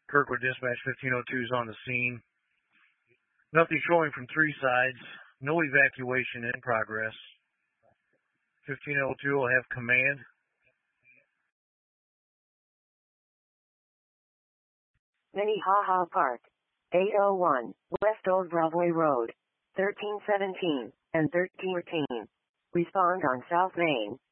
Kirkwood Dispatch 1502 is on the scene. Nothing showing from three sides. No evacuation in progress. 1502 will have command. Minnehaha Park, 801, West Old Broadway Road, 1317 and 1313. Respond on South Main.